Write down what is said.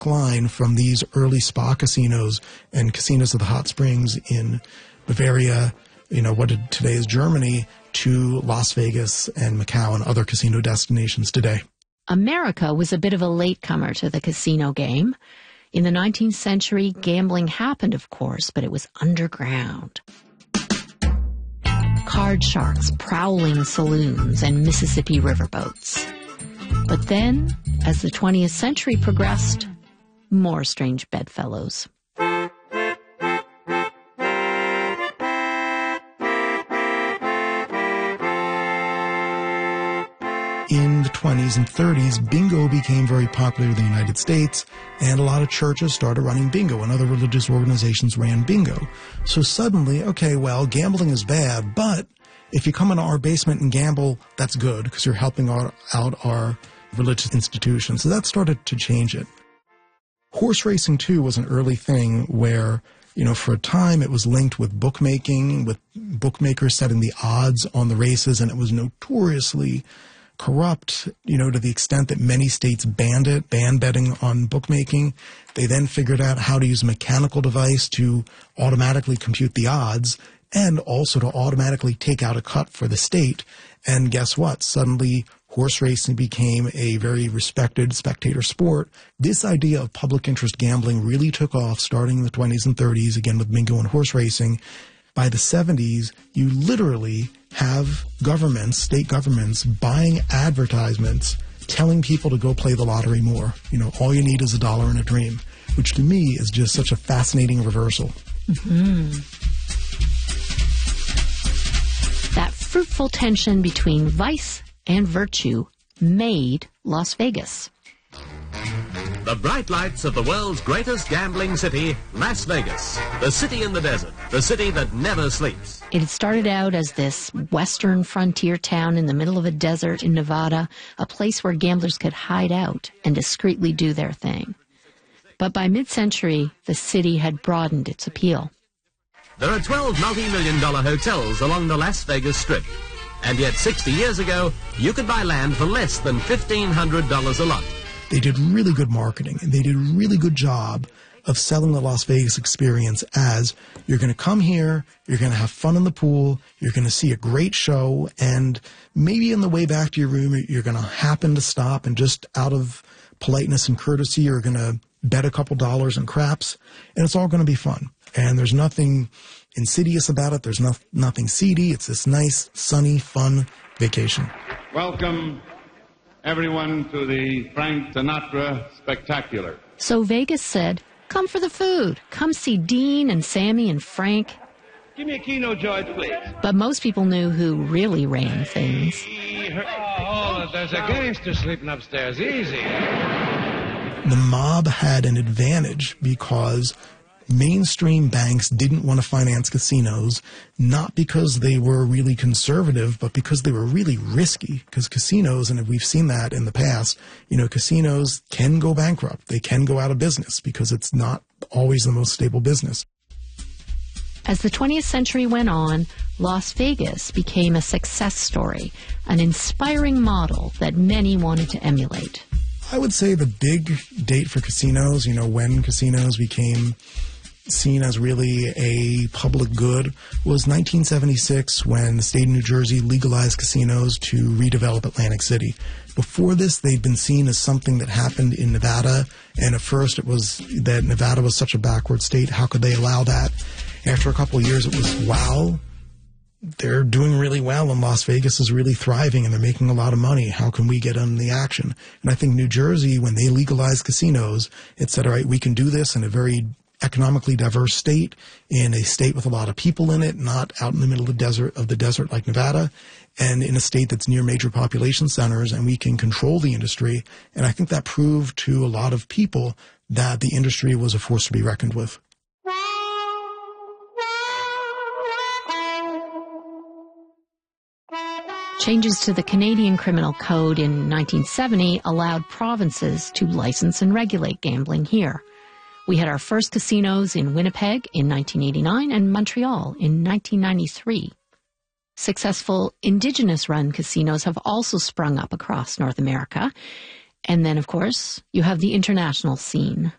line from these early spa casinos and casinos of the hot springs in Bavaria, what today is Germany, to Las Vegas and Macau and other casino destinations today. America was a bit of a latecomer to the casino game. In the 19th century, gambling happened, of course, but it was underground. Card sharks, prowling saloons, and Mississippi riverboats. But then, as the 20th century progressed, more strange bedfellows. In the 20s and 30s, bingo became very popular in the United States, and a lot of churches started running bingo, and other religious organizations ran bingo. So suddenly, okay, well, gambling is bad, but if you come into our basement and gamble, that's good, because you're helping out our religious institutions. So that started to change it. Horse racing, too, was an early thing where, for a time it was linked with bookmaking, with bookmakers setting the odds on the races, and it was notoriously corrupt, to the extent that many states banned betting on bookmaking. They then figured out how to use a mechanical device to automatically compute the odds and also to automatically take out a cut for the state. And guess what? Suddenly, horse racing became a very respected spectator sport. This idea of public interest gambling really took off starting in the 20s and 30s, again with bingo and horse racing. By the 70s, you literally have governments, state governments, buying advertisements telling people to go play the lottery more. All you need is $1 and a dream, which to me is just such a fascinating reversal. Mm-hmm. That fruitful tension between vice and virtue made Las Vegas. The bright lights of the world's greatest gambling city, Las Vegas. The city in the desert. The city that never sleeps. It had started out as this western frontier town in the middle of a desert in Nevada, a place where gamblers could hide out and discreetly do their thing. But by mid-century, the city had broadened its appeal. There are 12 multi-million-dollar hotels along the Las Vegas Strip. And yet 60 years ago, you could buy land for less than $1,500 a lot. They did really good marketing, and they did a really good job of selling the Las Vegas experience as you're going to come here, you're going to have fun in the pool, you're going to see a great show, and maybe on the way back to your room, you're going to happen to stop and just out of politeness and courtesy, you're going to bet a couple dollars in craps, and it's all going to be fun. And there's nothing insidious about it. There's nothing seedy. It's this nice, sunny, fun vacation. Welcome, everyone, to the Frank Sinatra Spectacular. So Vegas said, come for the food. Come see Dean and Sammy and Frank. Give me a Keno, George, please. But most people knew who really ran things. Oh, there's a gangster sleeping upstairs. Easy. The mob had an advantage because mainstream banks didn't want to finance casinos, not because they were really conservative, but because they were really risky. Because casinos, and we've seen that in the past, casinos can go bankrupt. They can go out of business because it's not always the most stable business. As the 20th century went on, Las Vegas became a success story, an inspiring model that many wanted to emulate. I would say the big date for casinos, when casinos became seen as really a public good, was 1976 when the state of New Jersey legalized casinos to redevelop Atlantic City. Before this, they'd been seen as something that happened in Nevada, and at first it was that Nevada was such a backward state, how could they allow that? After a couple of years, it was, wow, they're doing really well, and Las Vegas is really thriving, and they're making a lot of money. How can we get in the action? And I think New Jersey, when they legalized casinos, it said, all right, we can do this in a very economically diverse state, in a state with a lot of people in it, not out in the middle of the desert like Nevada, and in a state that's near major population centers, and we can control the industry. And I think that proved to a lot of people that the industry was a force to be reckoned with. Changes to the Canadian Criminal Code in 1970 allowed provinces to license and regulate gambling here. We had our first casinos in Winnipeg in 1989 and Montreal in 1993. Successful Indigenous-run casinos have also sprung up across North America. And then, of course, you have the international scene.